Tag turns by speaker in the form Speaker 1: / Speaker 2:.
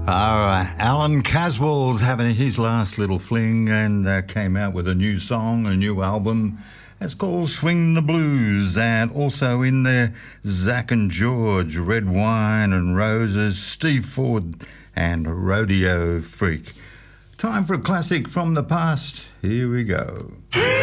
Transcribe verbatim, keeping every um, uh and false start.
Speaker 1: Uh, Alan Caswell's having his last little fling and uh, came out with a new song, a new album. It's called Swing the Blues, and also in there, Zach and George, Red Wine and Roses, Steve Ford and Rodeo Freak. Time for a classic from the past. Here we go.